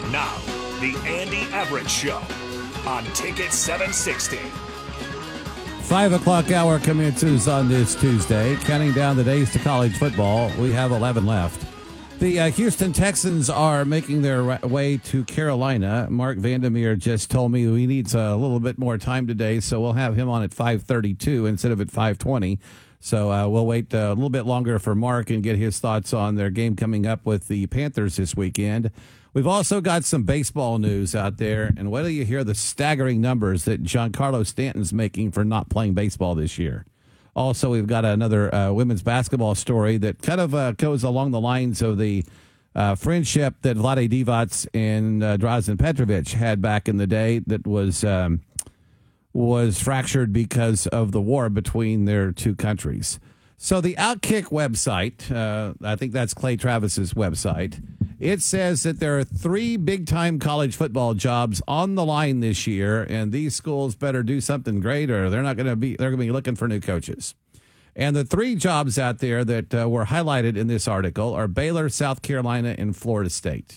Now, the Andy Everett Show on Ticket 760. 5 o'clock hour commences on this Tuesday. Counting down the days to college football, we have 11 left. The Houston Texans are making their way to Carolina. Mark Vandermeer just told me he needs a little bit more time today, so we'll have him on at 5:32 instead of at 5:20. So we'll wait a little bit longer for Mark and get his thoughts on their game coming up with the Panthers this weekend. We've also got some baseball news out there, and wait till you hear the staggering numbers that Giancarlo Stanton's making for not playing baseball this year. Also, we've got another women's basketball story that kind of goes along the lines of the friendship that Vlade Divac and Drazen Petrovic had back in the day that was fractured because of the war between their two countries. So the Outkick website, I think that's Clay Travis's website, it says that there are 3 big-time college football jobs on the line this year, and these schools better do something great, or they're going to be looking for new coaches. And the 3 jobs out there that were highlighted in this article are Baylor, South Carolina, and Florida State.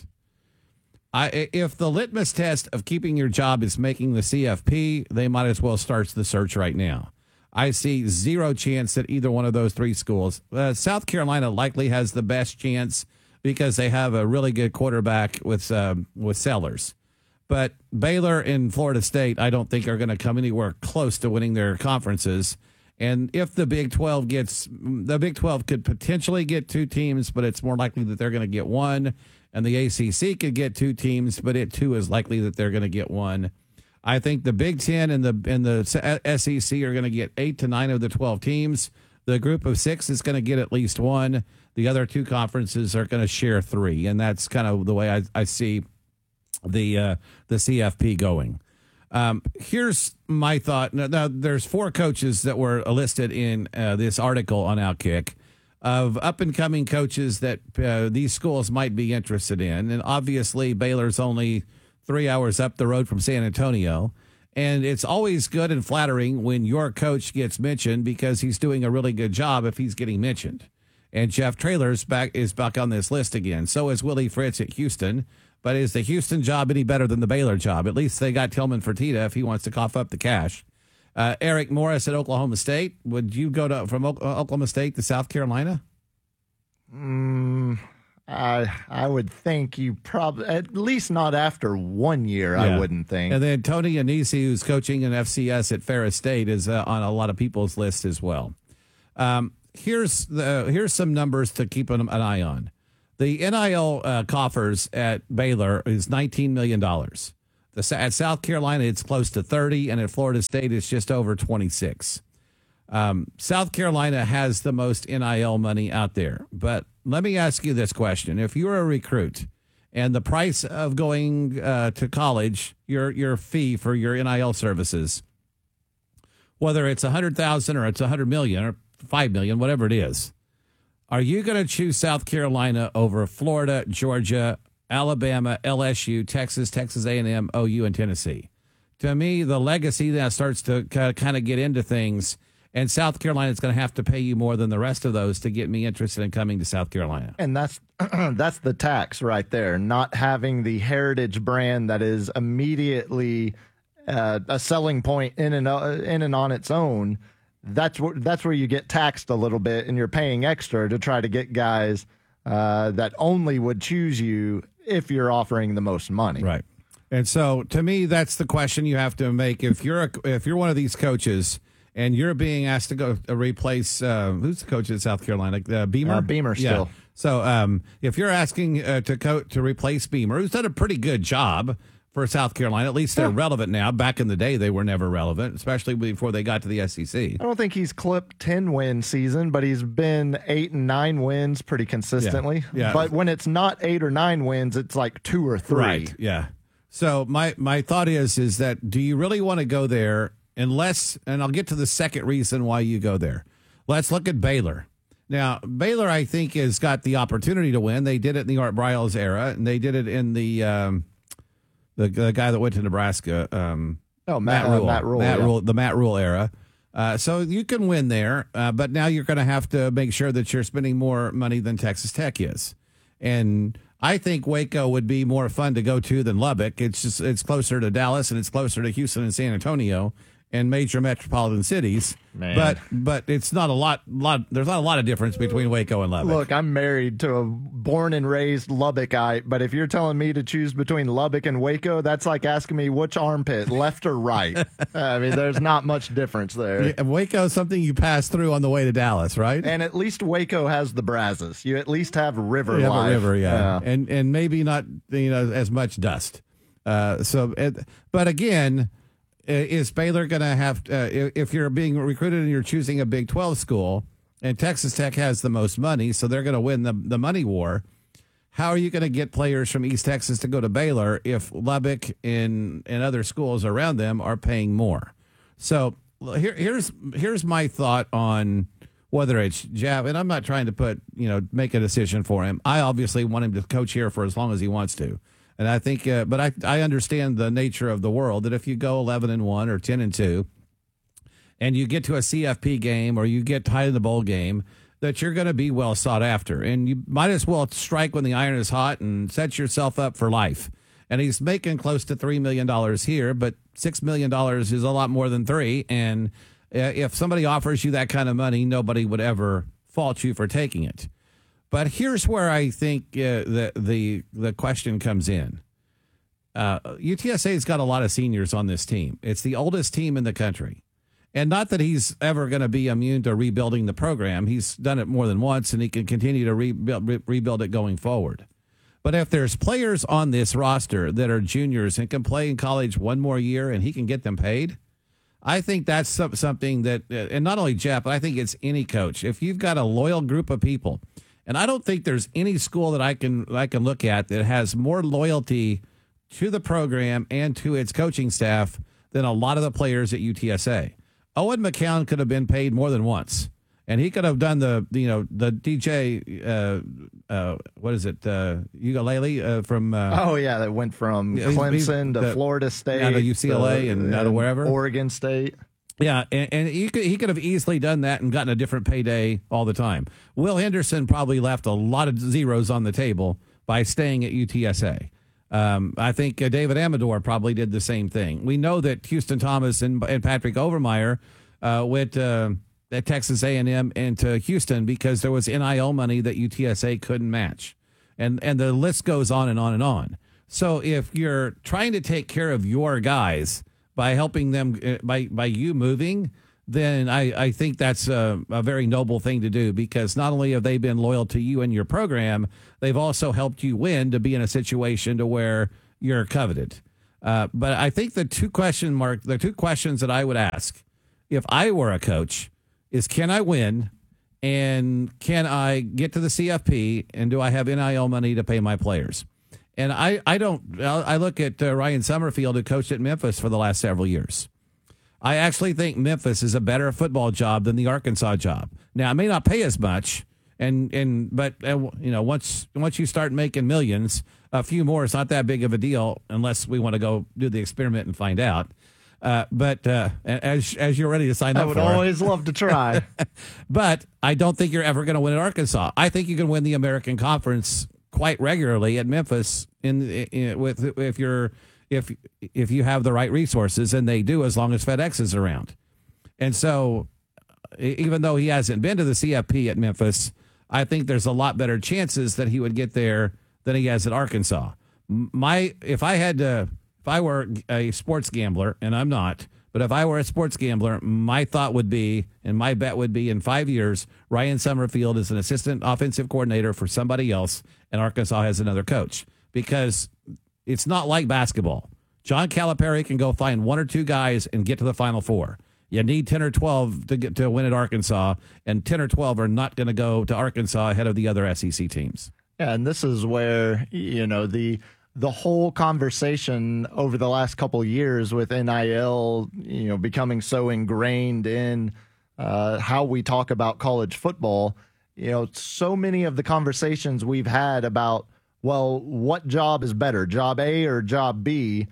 If the litmus test of keeping your job is making the CFP, they might as well start the search right now. I see zero chance that either one of those 3 schools. South Carolina likely has the best chance because they have a really good quarterback with Sellers. But Baylor and Florida State, I don't think are going to come anywhere close to winning their conferences. And if the Big 12 could potentially get 2 teams, but it's more likely that they're going to get 1. And the ACC could get 2 teams, but it too is likely that they're going to get 1. I think the Big 10 and the SEC are going to get 8 to 9 of the 12 teams. The group of 6 is going to get at least 1. The other 2 conferences are going to share 3, and that's kind of the way I see the CFP going. Here's my thought. Now, there's 4 coaches that were listed in this article on Outkick of up-and-coming coaches that these schools might be interested in, and obviously Baylor's only 3 hours up the road from San Antonio. And it's always good and flattering when your coach gets mentioned because he's doing a really good job if he's getting mentioned. And Jeff Traylor is back on this list again. So is Willie Fritz at Houston. But is the Houston job any better than the Baylor job? At least they got Tillman Fertitta if he wants to cough up the cash. Eric Morris at Oklahoma State. Would you go from Oklahoma State to South Carolina? I would think you probably, at least not after 1 year, yeah. I wouldn't think. And then Tony Anisi, who's coaching in FCS at Ferris State, is on a lot of people's list as well. Here's some numbers to keep an eye on. The NIL coffers at Baylor is $19 million. At South Carolina, it's close to 30, and at Florida State, it's just over 26. South Carolina has the most NIL money out there. But let me ask you this question. If you're a recruit and the price of going to college, your fee for your NIL services, whether it's $100,000 or it's $100 million or $5 million, whatever it is, are you going to choose South Carolina over Florida, Georgia, Alabama, LSU, Texas, Texas A&M, OU, and Tennessee? To me, the legacy now starts to kind of get into things, and South Carolina is going to have to pay you more than the rest of those to get me interested in coming to South Carolina. And that's the tax right there, not having the heritage brand that is immediately a selling point in and on its own. That's where you get taxed a little bit, and you're paying extra to try to get guys that only would choose you if you're offering the most money. Right. And so, to me, that's the question you have to make. If you're one of these coaches and you're being asked to go replace who's the coach at South Carolina? Beamer. Beamer still. Yeah. So, if you're asking to replace Beamer, who's done a pretty good job for South Carolina, at least they're relevant now. Back in the day, they were never relevant, especially before they got to the SEC. I don't think he's clipped 10-win season, but he's been 8 and 9 wins pretty consistently. Yeah. But when it's not 8 or 9 wins, it's like 2 or 3. Right. Yeah. So my thought is that do you really want to go there unless, and I'll get to the second reason why you go there. Let's look at Baylor. Now, Baylor, I think, has got the opportunity to win. They did it in the Art Briles era, and they did it in the guy that went to Nebraska. Matt Rule. The Matt Rule era. So you can win there, but now you're going to have to make sure that you're spending more money than Texas Tech is. And I think Waco would be more fun to go to than Lubbock. It's closer to Dallas and it's closer to Houston and San Antonio and major metropolitan cities. Man. But it's not a lot. There's not a lot of difference between Waco and Lubbock. Look, I'm married to a born and raised Lubbockite, but if you're telling me to choose between Lubbock and Waco, that's like asking me which armpit, left or right. I mean, there's not much difference there. Yeah, Waco is something you pass through on the way to Dallas, right? And at least Waco has the Brazos. You at least have river You have life. a river, yeah. And maybe not as much dust. But again. Is Baylor going to have, if you're being recruited and you're choosing a Big 12 school, and Texas Tech has the most money, so they're going to win the money war, how are you going to get players from East Texas to go to Baylor if Lubbock and other schools around them are paying more? So here's my thought on whether it's Jav, and I'm not trying to make a decision for him. I obviously want him to coach here for as long as he wants to. And I think, but I understand the nature of the world that if you go 11-1 or 10-2, and you get to a CFP game or you get tied in the bowl game, that you're going to be well sought after, and you might as well strike when the iron is hot and set yourself up for life. And he's making close to $3 million here, but $6 million is a lot more than $3 million. And if somebody offers you that kind of money, nobody would ever fault you for taking it. But here's where I think the question comes in. UTSA's got a lot of seniors on this team. It's the oldest team in the country. And not that he's ever going to be immune to rebuilding the program. He's done it more than once, and he can continue to rebuild it going forward. But if there's players on this roster that are juniors and can play in college one more year and he can get them paid, I think that's something that, and not only Jeff, but I think it's any coach. If you've got a loyal group of people, and I don't think there's any school that I can look at that has more loyalty to the program and to its coaching staff than a lot of the players at UTSA. Owen McCown could have been paid more than once, and he could have done the DJ ukulele from. That went from Clemson to Florida State, out of UCLA and out of wherever, Oregon State. Yeah, and he could have easily done that and gotten a different payday all the time. Will Henderson probably left a lot of zeros on the table by staying at UTSA. I think David Amador probably did the same thing. We know that Houston Thomas and Patrick Overmeyer went at Texas A&M into Houston because there was NIL money that UTSA couldn't match. And the list goes on and on and on. So if you're trying to take care of your guys by helping them, by you moving, then I think that's a very noble thing to do, because not only have they been loyal to you and your program, they've also helped you win to be in a situation to where you're coveted. But I think the two questions that I would ask if I were a coach is, can I win, and can I get to the CFP, and do I have NIL money to pay my players? And I look at Ryan Summerfield, who coached at Memphis for the last several years. I actually think Memphis is a better football job than the Arkansas job. Now, it may not pay as much, but once you start making millions, a few more is not that big of a deal, unless we want to go do the experiment and find out. But as you're ready to sign up, I would always love to try. But I don't think you're ever going to win at Arkansas. I think you can win the American Conference quite regularly at Memphis if you have the right resources, and they do, as long as FedEx is around. And so, even though he hasn't been to the CFP at Memphis, I think there's a lot better chances that he would get there than he has at Arkansas. If I were a sports gambler, and I'm not, but if I were a sports gambler, my thought would be, and my bet would be, in 5 years, Ryan Summerfield is an assistant offensive coordinator for somebody else, and Arkansas has another coach. Because it's not like basketball. John Calipari can go find one or two guys and get to the Final Four. You need 10 or 12 to win at Arkansas, and 10 or 12 are not going to go to Arkansas ahead of the other SEC teams. Yeah, and this is where, the whole conversation over the last couple of years with NIL, becoming so ingrained in how we talk about college football, so many of the conversations we've had about, well, what job is better, job A or job B?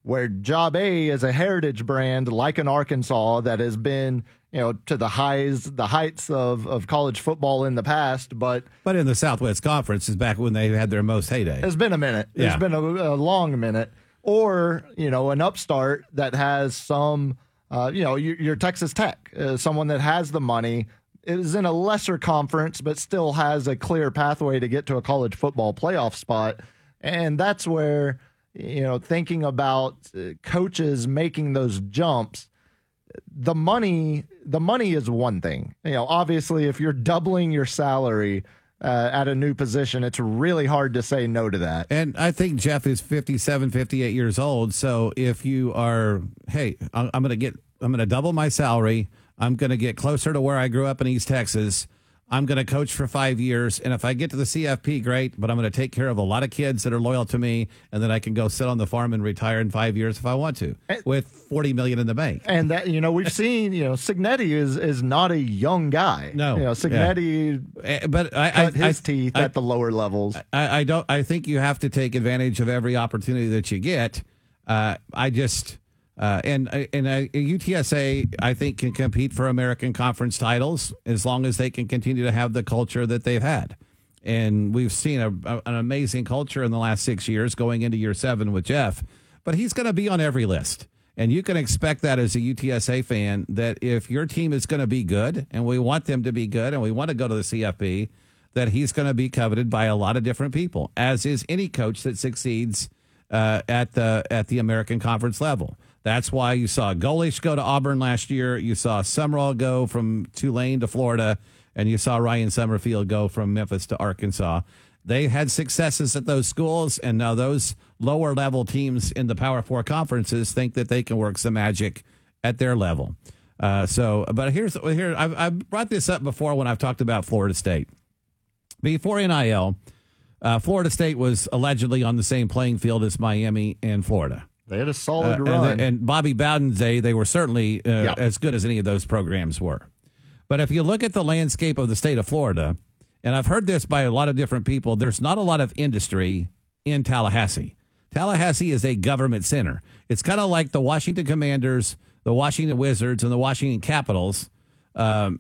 where Job A is a heritage brand like an Arkansas that has been, to the heights of college football in the past, but in the Southwest Conference is back when they had their most heyday. It's been a minute. Yeah. It's been a long minute. Or, an upstart that has some, your Texas Tech, someone that has the money, is in a lesser conference, but still has a clear pathway to get to a college football playoff spot. And that's where, thinking about coaches making those jumps, the money is one thing. Obviously, if you're doubling your salary at a new position, it's really hard to say no to that. And I think Jeff is 57, 58 years old. So if you are, hey, I'm going to double my salary. I'm going to get closer to where I grew up in East Texas. I'm going to coach for 5 years. And if I get to the CFP, great. But I'm going to take care of a lot of kids that are loyal to me. And then I can go sit on the farm and retire in 5 years if I want to, with $40 million in the bank. And that, we've seen, Cignetti is not a young guy. No. Cignetti but cut his teeth at the lower levels. I think you have to take advantage of every opportunity that you get. UTSA, I think, can compete for American Conference titles as long as they can continue to have the culture that they've had. And we've seen an amazing culture in the last 6 years going into year 7 with Jeff. But he's going to be on every list. And you can expect that as a UTSA fan, that if your team is going to be good, and we want them to be good, and we want to go to the CFP, that he's going to be coveted by a lot of different people, as is any coach that succeeds at the American Conference level. That's why you saw Golish go to Auburn last year. You saw Summerall go from Tulane to Florida, and you saw Ryan Summerfield go from Memphis to Arkansas. They had successes at those schools, and now those lower-level teams in the Power 4 conferences think that they can work some magic at their level. But here I've brought this up before when I've talked about Florida State. Before NIL, Florida State was allegedly on the same playing field as Miami and Florida. They had a solid run. And Bobby Bowden's day, they were certainly as good as any of those programs were. But if you look at the landscape of the state of Florida, and I've heard this by a lot of different people, there's not a lot of industry in Tallahassee. Tallahassee is a government center. It's kind of like the Washington Commanders, the Washington Wizards, and the Washington Capitals, and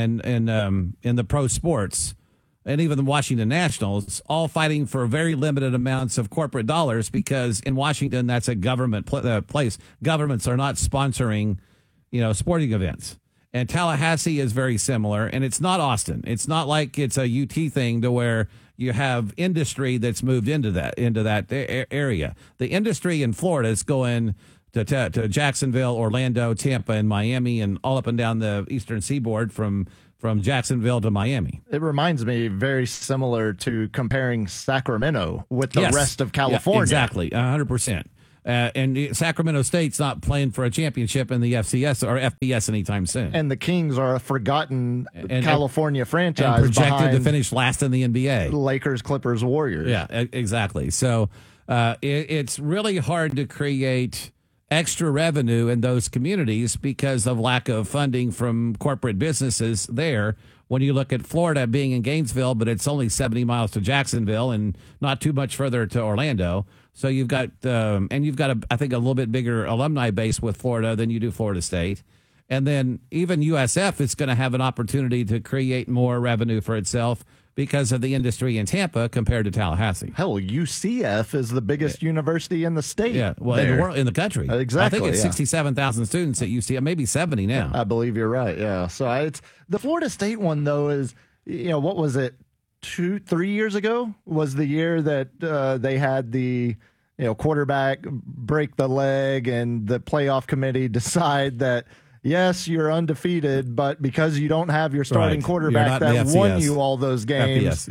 the pro sports, and even the Washington Nationals, all fighting for very limited amounts of corporate dollars, because in Washington, that's a government place. Governments are not sponsoring, sporting events. And Tallahassee is very similar, and it's not Austin. It's not like it's a UT thing to where you have industry that's moved into that area. The industry in Florida is going to Jacksonville, Orlando, Tampa, and Miami, and all up and down the eastern seaboard from Jacksonville to Miami. It reminds me very similar to comparing Sacramento with the rest of California. Yeah, exactly, 100%. And Sacramento State's not playing for a championship in the FCS or FBS anytime soon. And the Kings are a forgotten California franchise, and projected to finish last in the NBA. Lakers, Clippers, Warriors. Yeah, exactly. So it's really hard to create extra revenue in those communities because of lack of funding from corporate businesses there. When you look at Florida being in Gainesville, but it's only 70 miles to Jacksonville and not too much further to Orlando. So you've got, I think, a little bit bigger alumni base with Florida than you do Florida State. And then even USF is going to have an opportunity to create more revenue for itself because of the industry in Tampa compared to Tallahassee. Hell, UCF is the biggest university in the state. Yeah, well, in the country. Exactly. I think it's 67,000 students at UCF, maybe 70 now. I believe you're right, yeah. So it's the Florida State one, though, is, what was it, 2-3 years ago was the year that they had the quarterback break the leg and the playoff committee decide that, yes, you're undefeated, but because you don't have your starting quarterback that won you all those games,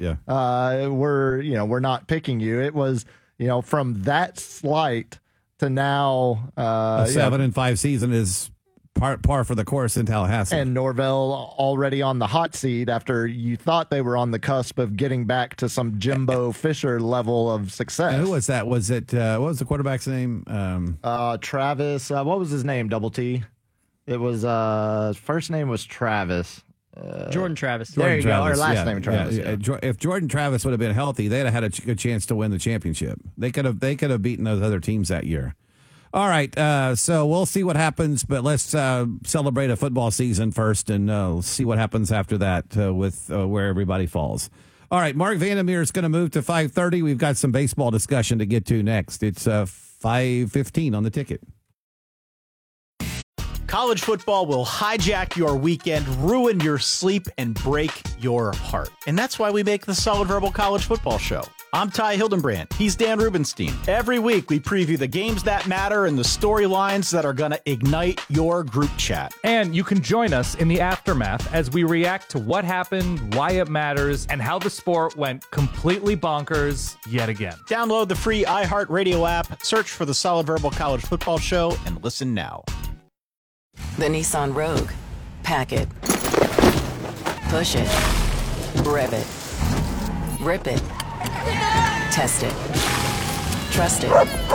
we're not picking you. It was, from that slight to now, a 7-5 season is par for the course in Tallahassee. And Norvell already on the hot seat after you thought they were on the cusp of getting back to some Jimbo Fisher level of success. And who was that? Was it, what was the quarterback's name? Travis. What was his name? Double T. It was, first name was Travis. Jordan Travis. There you go. Or last name Travis. Yeah. If Jordan Travis would have been healthy, they'd have had a good chance to win the championship. They could have beaten those other teams that year. All right, so we'll see what happens, but let's celebrate a football season first and see what happens after that with where everybody falls. All right, Mark Vandermeer is going to move to 5:30. We've got some baseball discussion to get to next. It's 5:15 on the ticket. College football will hijack your weekend, ruin your sleep, and break your heart. And that's why we make the Solid Verbal College Football Show. I'm Ty Hildenbrand. He's Dan Rubenstein. Every week, we preview the games that matter and the storylines that are going to ignite your group chat. And you can join us in the aftermath as we react to what happened, why it matters, and how the sport went completely bonkers yet again. Download the free iHeartRadio app, search for the Solid Verbal College Football Show, and listen now. The Nissan Rogue. Pack it. Push it. Rev it. Rip it. Test it. Trust it.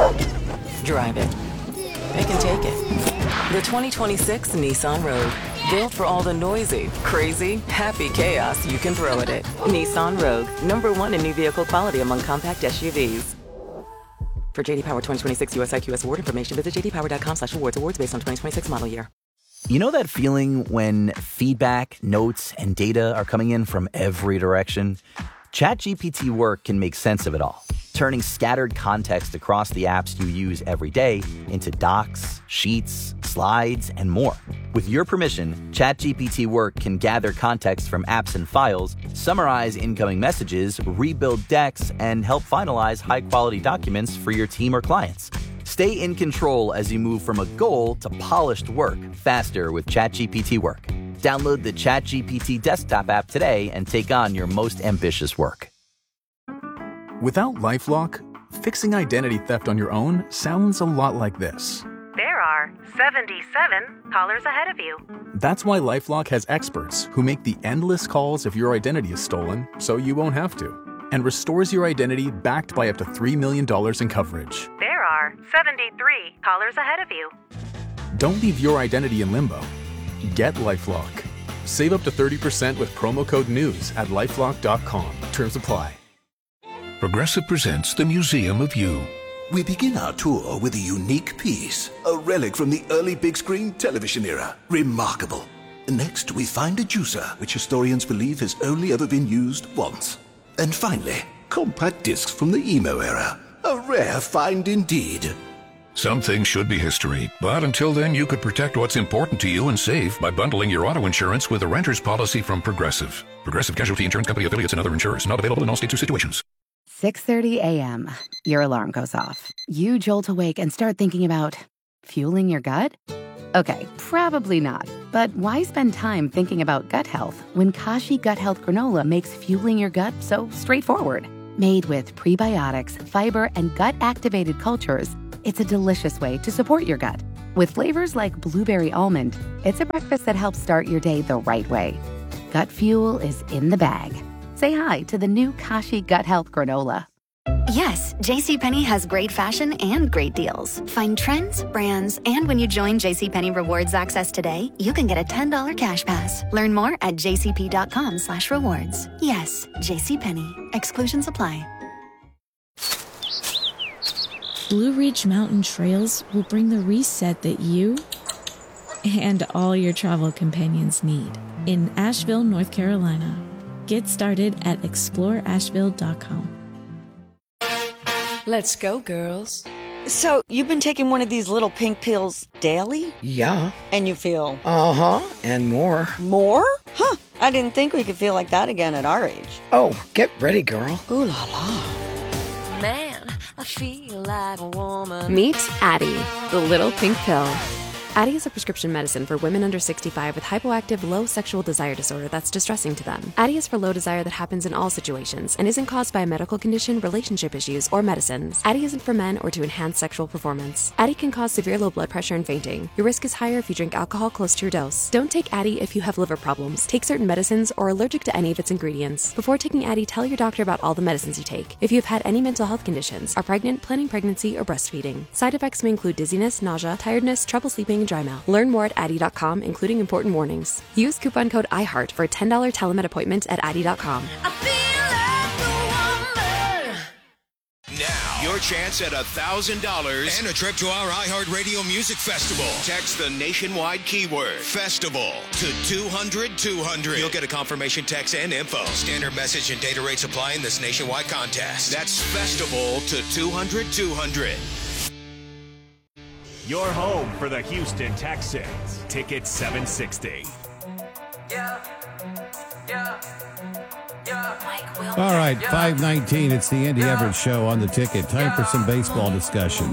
Drive it. Pick and take it. The 2026 Nissan Rogue. Built for all the noisy, crazy, happy chaos you can throw at it. Nissan Rogue. #1 in new vehicle quality among compact SUVs. For JD Power 2026 US IQS award information, visit jdpower.com/awards. Awards based on 2026 model year. You know that feeling when feedback, notes, and data are coming in from every direction? ChatGPT Work can make sense of it all, turning scattered context across the apps you use every day into docs, sheets, slides, and more. With your permission, ChatGPT Work can gather context from apps and files, summarize incoming messages, rebuild decks, and help finalize high-quality documents for your team or clients. Stay in control as you move from a goal to polished work faster with ChatGPT Work. Download the ChatGPT desktop app today and take on your most ambitious work. Without LifeLock, fixing identity theft on your own sounds a lot like this. There are 77 callers ahead of you. That's why LifeLock has experts who make the endless calls if your identity is stolen so you won't have to, and restores your identity backed by up to $3 million in coverage. There are 73 callers ahead of you. Don't leave your identity in limbo. Get LifeLock. Save up to 30% with promo code NEWS at LifeLock.com. Terms apply. Progressive presents the Museum of You. We begin our tour with a unique piece, a relic from the early big screen television era. Remarkable. Next, we find a juicer, which historians believe has only ever been used once. And finally, compact discs from the emo era. A rare find indeed. Some things should be history, but until then, you could protect what's important to you and save by bundling your auto insurance with a renter's policy from Progressive. Progressive Casualty Insurance Company affiliates and other insurers. Not available in all states or situations. 6:30 a.m. Your alarm goes off. You jolt awake and start thinking about fueling your gut? Okay, probably not. But why spend time thinking about gut health when Kashi Gut Health Granola makes fueling your gut so straightforward? Made with prebiotics, fiber, and gut-activated cultures, it's a delicious way to support your gut. With flavors like blueberry almond, it's a breakfast that helps start your day the right way. Gut fuel is in the bag. Say hi to the new Kashi Gut Health Granola. Yes, JCPenney has great fashion and great deals. Find trends, brands, and when you join JCPenney Rewards Access today, you can get a $10 cash pass. Learn more at jcp.com/rewards. Yes, JCPenney. Exclusions apply. Blue Ridge Mountain Trails will bring the reset that you and all your travel companions need in Asheville, North Carolina. Get started at exploreasheville.com. Let's go, girls. So, you've been taking one of these little pink pills daily? Yeah. And you feel? Uh-huh, and more. More? Huh, I didn't think we could feel like that again at our age. Oh, get ready, girl. Ooh la la. Man, I feel like a woman. Meet Addyi, the little pink pill. Addyi is a prescription medicine for women under 65 with hypoactive low sexual desire disorder that's distressing to them. Addyi is for low desire that happens in all situations and isn't caused by a medical condition, relationship issues, or medicines. Addyi isn't for men or to enhance sexual performance. Addyi can cause severe low blood pressure and fainting. Your risk is higher if you drink alcohol close to your dose. Don't take Addyi if you have liver problems, take certain medicines, or are allergic to any of its ingredients. Before taking Addyi, tell your doctor about all the medicines you take. If you have had any mental health conditions, are pregnant, planning pregnancy, or breastfeeding. Side effects may include dizziness, nausea, tiredness, trouble sleeping, and dry mouth. Learn more at Addyi.com, including important warnings. Use coupon code IHEART for a $10 telemed appointment at Addyi.com. Now, you're chance at $1,000 and a trip to our iHeartRadio Music Festival. Text the nationwide keyword festival to 200-200. You'll get a confirmation text and info. Standard message and data rates apply in this nationwide contest. That's festival to 200-200. Your home for the Houston Texans. Ticket 760. All right, 5:19. It's the Andy Everett Show on the Ticket. Time for some baseball discussion.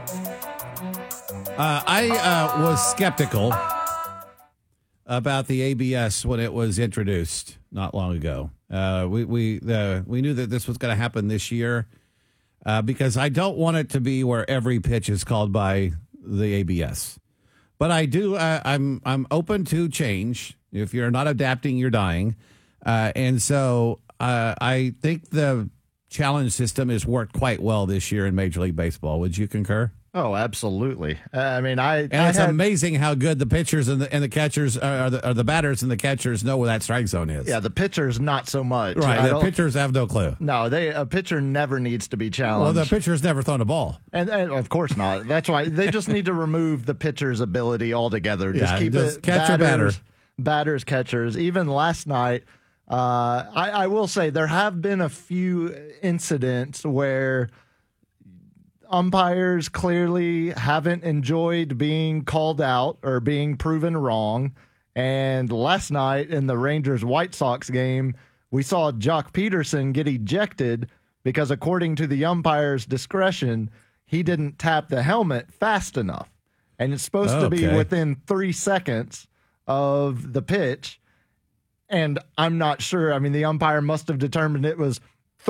I was skeptical about the ABS when it was introduced not long ago. We knew that this was going to happen this year because I don't want it to be where every pitch is called by the ABS. But I do. I'm open to change. If you're not adapting, you're dying. And so I think the challenge system has worked quite well this year in Major League Baseball. Would you concur? Oh, absolutely. I mean, it's amazing how good the pitchers and the catchers are the batters and the catchers know where that strike zone is. Yeah, the pitchers not so much. Right, the pitchers have no clue. No, a pitcher never needs to be challenged. Well, the pitcher's never thrown a ball, and of course not. That's why they just need to remove the pitcher's ability altogether. Just keep it batters, catchers. Even last night, I will say there have been a few incidents where umpires clearly haven't enjoyed being called out or being proven wrong. And last night in the Rangers-White Sox game, we saw Jock Peterson get ejected because, according to the umpire's discretion, he didn't tap the helmet fast enough. And it's supposed to be within 3 seconds of the pitch. And I'm not sure. I mean, the umpire must have determined it was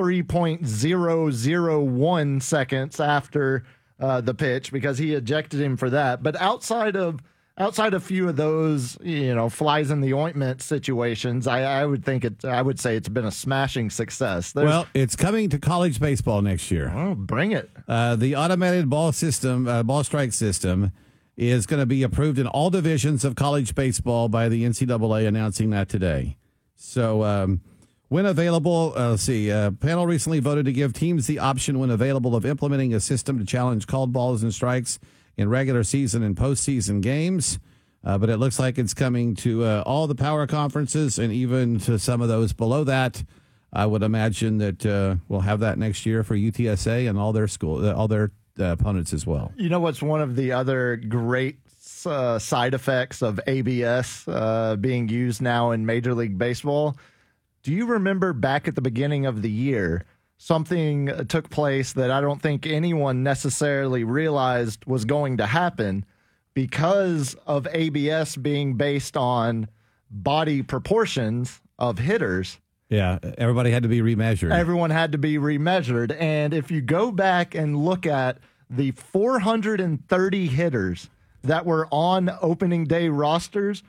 3.001 seconds after the pitch because he ejected him for that. But outside of a few of those, flies in the ointment situations, I would say it's been a smashing success. Well, it's coming to college baseball next year. Oh, bring it. The automated ball strike system is going to be approved in all divisions of college baseball by the NCAA, announcing that today. So, when available, panel recently voted to give teams the option, when available, of implementing a system to challenge called balls and strikes in regular season and postseason games. But it looks like it's coming to all the power conferences and even to some of those below that. I would imagine that we'll have that next year for UTSA and all their opponents as well. You know what's one of the other great side effects of ABS being used now in Major League Baseball? Do you remember back at the beginning of the year, something took place that I don't think anyone necessarily realized was going to happen because of ABS being based on body proportions of hitters? Yeah, everybody had to be remeasured. Everyone had to be remeasured. And if you go back and look at the 430 hitters that were on opening day rosters,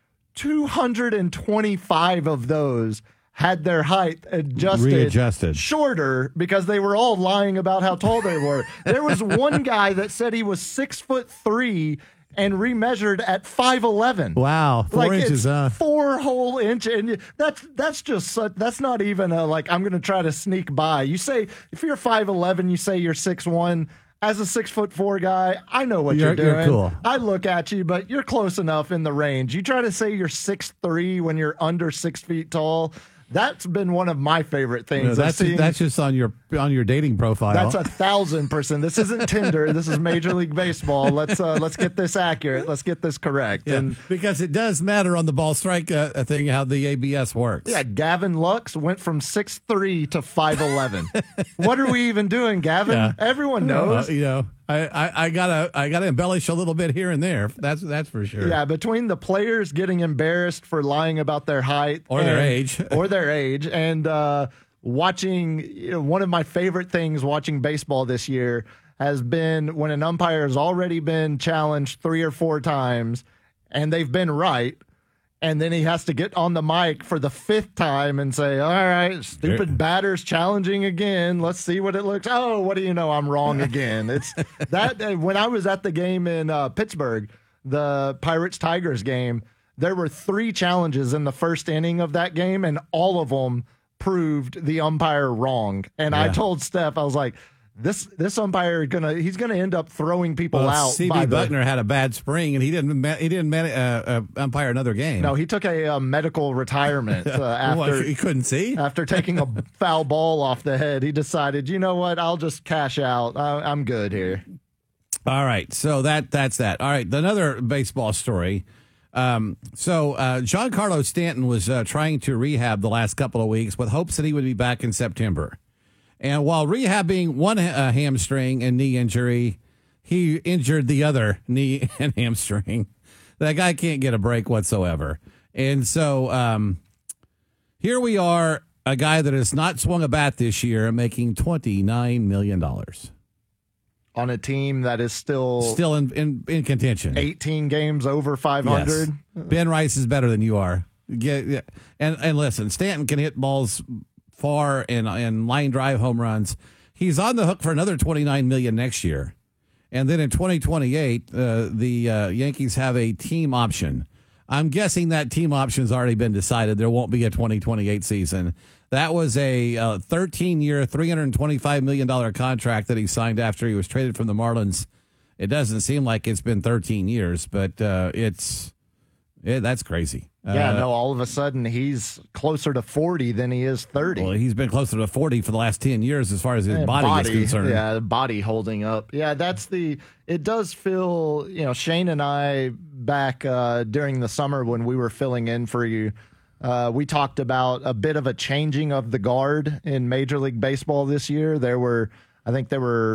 225 of those had their height readjusted shorter because they were all lying about how tall they were. There was one guy that said he was 6'3" and remeasured at 5'11". Wow, 4 inches, 4 whole inch, and that's not even I'm going to try to sneak by. You say if you're 5'11", you say you're 6'1". As a 6'4" guy, I know what you're doing. You're cool. I look at you, but you're close enough in the range. You try to say you're 6'3" when you're under 6 feet tall. That's been one of my favorite things. That's just on your dating profile. That's 1,000%. This isn't Tinder. This is Major League Baseball. Let's get this accurate. Let's get this correct. Yeah, and because it does matter on the ball strike thing how the ABS works. Yeah, Gavin Lux went from 6'3" to 5'11". What are we even doing, Gavin? Yeah. Everyone knows. I gotta embellish a little bit here and there. That's for sure. Yeah, between the players getting embarrassed for lying about their height or their age, and watching, one of my favorite things watching baseball this year has been when an umpire has already been challenged 3 or 4 times and they've been right. And then he has to get on the mic for the 5th time and say, all right, stupid batter's challenging again. Let's see what it looks. Oh, what do you know? I'm wrong again. It's that when I was at the game in Pittsburgh, the Pirates-Tigers game, there were 3 challenges in the first inning of that game, and all of them proved the umpire wrong. And I told Steph, I was like, this umpire he's gonna end up throwing people out. C.B. Buckner had a bad spring, and he didn't umpire another game. No, he took a medical retirement after he couldn't see. After taking a foul ball off the head, he decided, you know what, I'll just cash out. I'm good here. All right, so that's that. All right, another baseball story. Giancarlo Stanton was trying to rehab the last couple of weeks with hopes that he would be back in September. And while rehabbing one hamstring and knee injury, he injured the other knee and hamstring. That guy can't get a break whatsoever. And so here we are, a guy that has not swung a bat this year, making $29 million. On a team that is still in contention. 18 games over 500. Yes. Ben Rice is better than you are. Yeah. And listen, Stanton can hit balls far and line drive home runs. He's on the hook for another $29 million next year. And then in 2028, the Yankees have a team option. I'm guessing that team option has already been decided. There won't be a 2028 season. That was a 13-year, $325 million contract that he signed after he was traded from the Marlins. It doesn't seem like it's been 13 years, but that's crazy. All of a sudden he's closer to 40 than he is 30. Well, he's been closer to 40 for the last 10 years as far as his body is concerned. Yeah, body holding up. Yeah, it does feel, Shane and I back during the summer when we were filling in for you, we talked about a bit of a changing of the guard in Major League Baseball this year. I think there were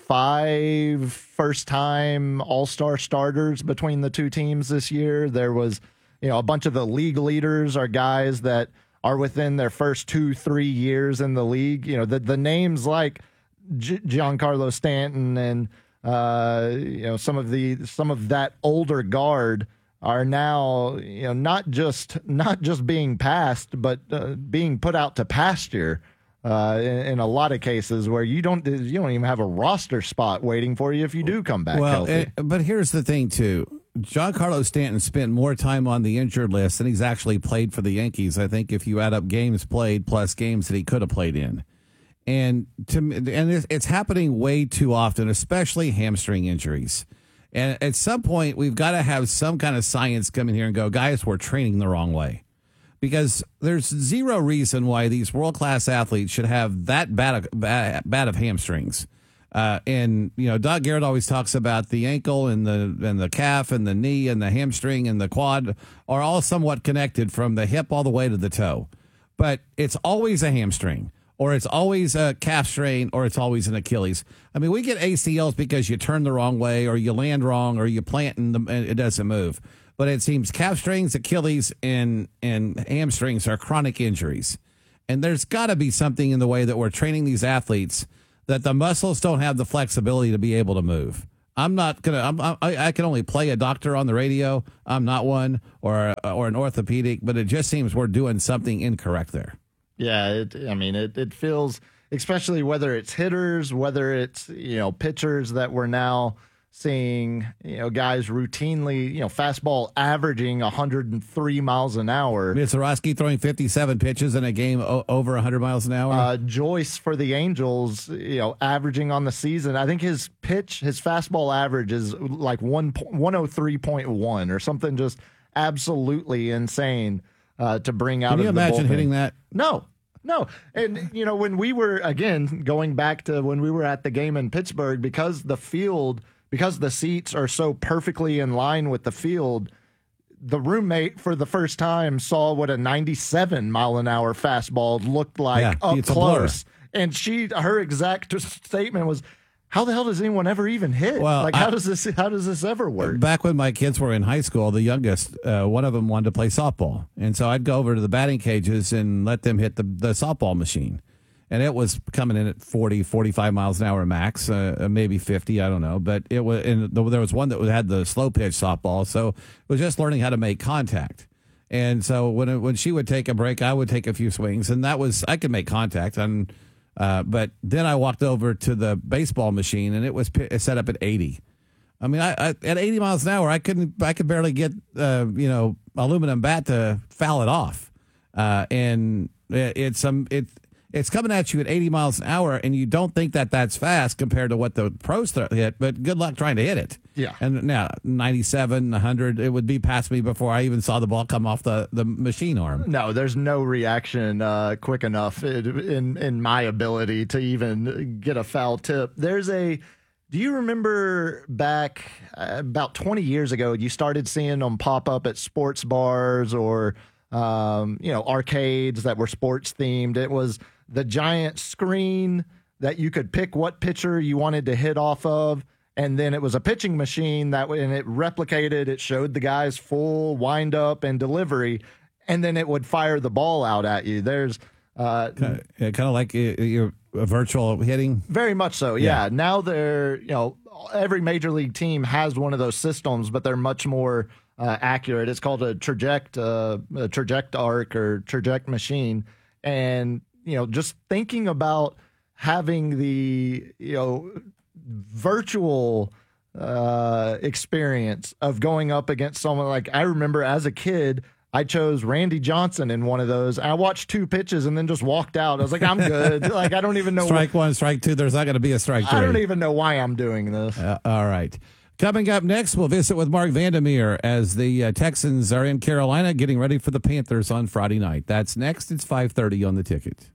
5 first-time All-Star starters between the two teams this year. There was, a bunch of the league leaders are guys that are within their first 2-3 years in the league. The names like Giancarlo Stanton and some of that older guard are now, not just being passed, but being put out to pasture in a lot of cases where you don't even have a roster spot waiting for you if you do come back healthy. But here's the thing too: Giancarlo Stanton spent more time on the injured list than he's actually played for the Yankees. I think if you add up games played plus games that he could have played in, and it's happening way too often, especially hamstring injuries. And at some point, we've got to have some kind of science come in here and go, guys, we're training the wrong way. Because there's zero reason why these world-class athletes should have that bad of hamstrings. Doc Garrett always talks about the ankle and the calf and the knee and the hamstring and the quad are all somewhat connected from the hip all the way to the toe. But it's always a hamstring, or it's always a calf strain, or it's always an Achilles. I mean, we get ACLs because you turn the wrong way, or you land wrong, or you plant and it doesn't move. But it seems calf strains, Achilles, and hamstrings are chronic injuries. And there's got to be something in the way that we're training these athletes that the muscles don't have the flexibility to be able to move. I can only play a doctor on the radio. I'm not one, or an orthopedic, but it just seems we're doing something incorrect there. Yeah, it feels, especially whether it's hitters, whether it's, pitchers that we're now seeing, guys routinely, fastball averaging 103 miles an hour. Mizorowski throwing 57 pitches in a game over 100 miles an hour. Joyce for the Angels, averaging on the season, I think his fastball average is like 103.1 or something just absolutely insane to bring out. Can you of the imagine bullpen. hitting that? No. And, when we were, again, going back to when we were at the game in Pittsburgh, because the seats are so perfectly in line with the field, the roommate for the first time saw what a 97 mile an hour fastball looked like up close. And her exact statement was, how the hell does anyone ever even hit? Well, how does this ever work? Back when my kids were in high school, the youngest, one of them wanted to play softball. And so I'd go over to the batting cages and let them hit the softball machine. And it was coming in at 40, 45 miles an hour max, maybe 50, I don't know. But there was one that had the slow pitch softball. So it was just learning how to make contact. And so when she would take a break, I would take a few swings. And I could make contact. But then I walked over to the baseball machine, and it was set up at 80. I mean, at 80 miles an hour, I could barely get aluminum bat to foul it off. And it's coming at you at 80 miles an hour, and you don't think that that's fast compared to what the pros hit, but good luck trying to hit it. Yeah. And now 97, 100, it would be past me before I even saw the ball come off the machine arm. No, there's no reaction quick enough in my ability to even get a foul tip. Do you remember back about 20 years ago, you started seeing them pop up at sports bars or arcades that were sports themed? It was the giant screen that you could pick what pitcher you wanted to hit off of. And then it was a pitching machine and it replicated, it showed the guy's full wind up and delivery, and then it would fire the ball out at you. There's kind of like your virtual hitting. Very much so. Yeah. Now every major league team has one of those systems, but they're much more accurate. It's called a traject arc or traject machine. And, just thinking about having the, virtual experience of going up against someone like, I remember as a kid, I chose Randy Johnson in one of those. I watched 2 pitches and then just walked out. I was like, I'm good. Like, I don't even know. Strike 1, strike 2. There's not going to be a strike 3. I don't even know why I'm doing this. All right. Coming up next, we'll visit with Mark Vandermeer as the Texans are in Carolina getting ready for the Panthers on Friday night. That's next. It's 5:30 on the Ticket.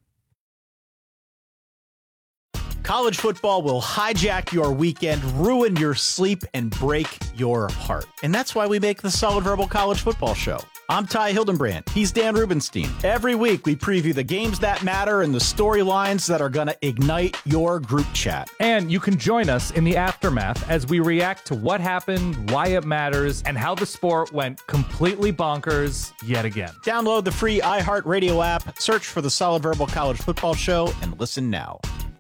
College football will hijack your weekend, ruin your sleep, and break your heart. And that's why we make the Solid Verbal College Football Show. I'm Ty Hildenbrand. He's Dan Rubenstein. Every week, we preview the games that matter and the storylines that are going to ignite your group chat. And you can join us in the aftermath as we react to what happened, why it matters, and how the sport went completely bonkers yet again. Download the free iHeartRadio app, search for the Solid Verbal College Football Show, and listen now.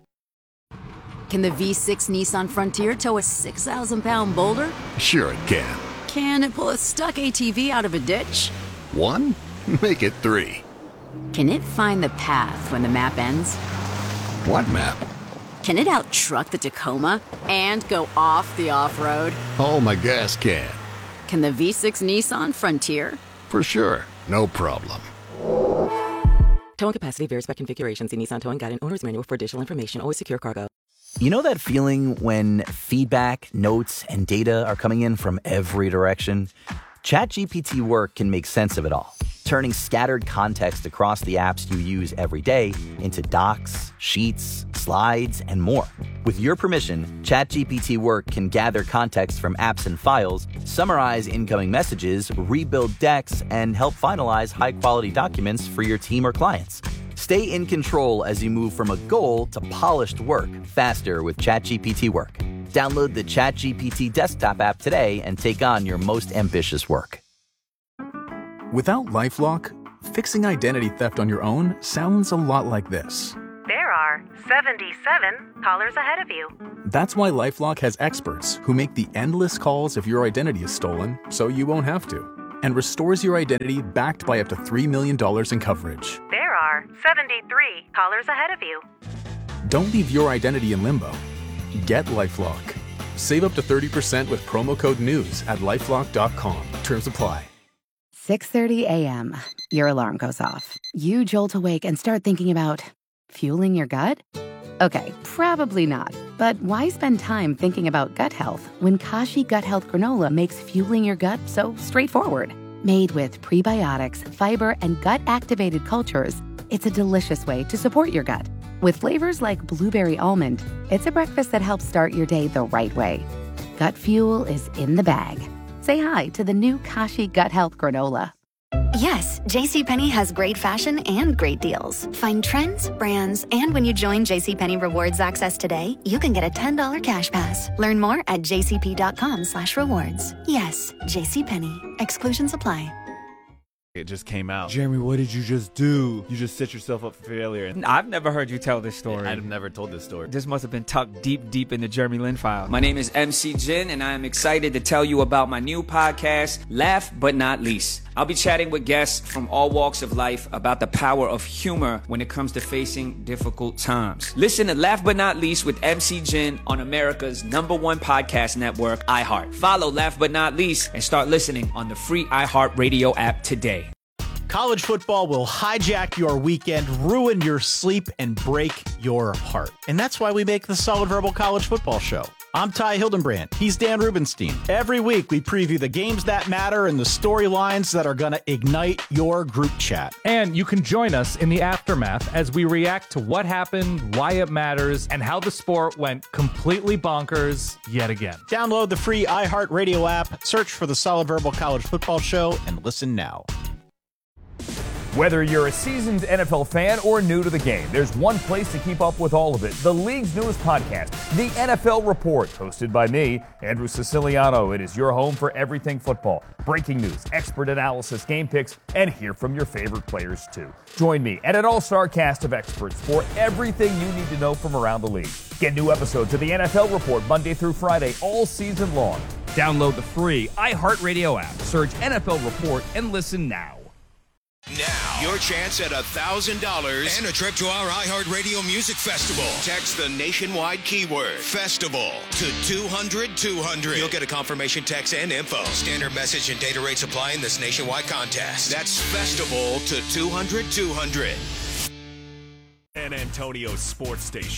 Can the V6 Nissan Frontier tow a 6,000-pound boulder? Sure it can. Can it pull a stuck ATV out of a ditch? 1? Make it 3. Can it find the path when the map ends? What map? Can it out-truck the Tacoma and go off the off-road? Oh, my gas can. Can the V6 Nissan Frontier? For sure. No problem. Towing capacity varies by configuration. See Nissan Towing Guide and Owner's Manual for additional information. Always secure cargo. You know that feeling when feedback, notes, and data are coming in from every direction? ChatGPT Work can make sense of it all, turning scattered context across the apps you use every day into docs, sheets, slides, and more. With your permission, ChatGPT Work can gather context from apps and files, summarize incoming messages, rebuild decks, and help finalize high-quality documents for your team or clients. Stay in control as you move from a goal to polished work faster with ChatGPT Work. Download the ChatGPT desktop app today and take on your most ambitious work. Without LifeLock, fixing identity theft on your own sounds a lot like this. There are 77 callers ahead of you. That's why LifeLock has experts who make the endless calls if your identity is stolen, so you won't have to, and restores your identity backed by up to $3 million in coverage. There are 73 callers ahead of you. Don't leave your identity in limbo. Get LifeLock. Save up to 30% with promo code NEWS at LifeLock.com. Terms apply. 6:30 a.m. Your alarm goes off. You jolt awake and start thinking about fueling your gut? Okay, probably not. But why spend time thinking about gut health when Kashi Gut Health Granola makes fueling your gut so straightforward? Made with prebiotics, fiber, and gut-activated cultures, it's a delicious way to support your gut. With flavors like blueberry almond, it's a breakfast that helps start your day the right way. Gut fuel is in the bag. Say hi to the new Kashi Gut Health Granola. Yes, JCPenney has great fashion and great deals. Find trends, brands, and when you join JCPenney Rewards Access today, you can get a $10 cash pass. Learn more at jcp.com/rewards. Yes, JCPenney. Exclusions apply. It just came out. Jeremy, what did you just do? You just set yourself up for failure. I've never heard you tell this story. I've never told this story. This must have been tucked deep in the Jeremy Lin file. My name is MC Jin, and I am excited to tell you about my new podcast, Laugh But Not Least. I'll be chatting with guests from all walks of life about the power of humor when it comes to facing difficult times. Listen to Laugh But Not Least with MC Jin on America's #1 podcast network, iHeart. Follow Laugh But Not Least and start listening on the free iHeartRadio app today. College football will hijack your weekend, ruin your sleep, and break your heart. And that's why we make the Solid Verbal College Football Show. I'm Ty Hildenbrand. He's Dan Rubenstein. Every week, we preview the games that matter and the storylines that are going to ignite your group chat. And you can join us in the aftermath as we react to what happened, why it matters, and how the sport went completely bonkers yet again. Download the free iHeartRadio app, search for the Solid Verbal College Football Show, and listen now. Whether you're a seasoned NFL fan or new to the game, there's one place to keep up with all of it. The league's newest podcast, The NFL Report, hosted by me, Andrew Siciliano. It is your home for everything football. Breaking news, expert analysis, game picks, and hear from your favorite players too. Join me and an all-star cast of experts for everything you need to know from around the league. Get new episodes of The NFL Report Monday through Friday all season long. Download the free iHeartRadio app. Search NFL Report and listen now. Now, your chance at $1,000 and a trip to our iHeartRadio Music Festival. Text the nationwide keyword FESTIVAL to 200-200. You'll get a confirmation text and info. Standard message and data rates apply in this nationwide contest. That's FESTIVAL to 200-200. San Antonio Sports Station.